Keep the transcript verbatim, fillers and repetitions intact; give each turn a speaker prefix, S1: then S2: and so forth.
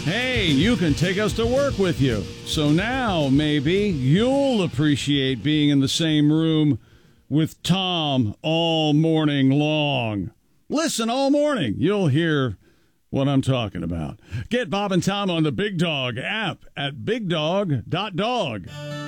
S1: Hey, you can take us to work with you. So now, maybe, you'll appreciate being in the same room with Tom all morning long. Listen all morning. You'll hear what I'm talking about. Get Bob and Tom on the Big Dog app at big dog dot dog.